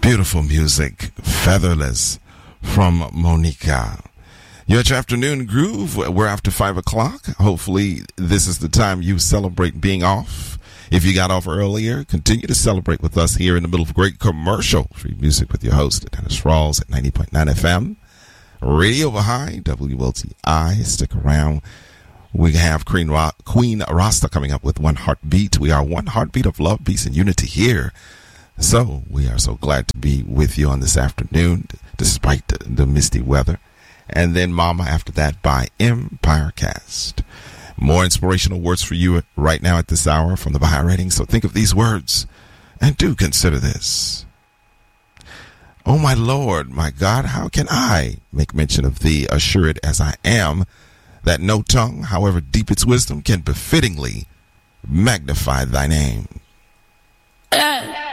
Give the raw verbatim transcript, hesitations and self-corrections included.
Beautiful music, Featherless from Monica. You're at your afternoon groove. We're after five o'clock. Hopefully this is the time you celebrate being off. If you got off earlier, continue to celebrate with us here in the middle of a great commercial free music with your host, Dennis Rawls at ninety point nine F M. Radio Baha'i, W L T I. Stick around. We have Queen, Ra- Queen Rasta coming up with One Heartbeat. We are one heartbeat of love, peace, and unity here. So we are so glad to be with you on this afternoon, despite the, the misty weather. And then Mama after that by Empirecast. More inspirational words for you right now at this hour from the Baha'i Reading. So think of these words and do consider this. Oh, my Lord, my God, how can I make mention of thee, assured as I am, that no tongue, however deep its wisdom, can befittingly magnify thy name? Uh.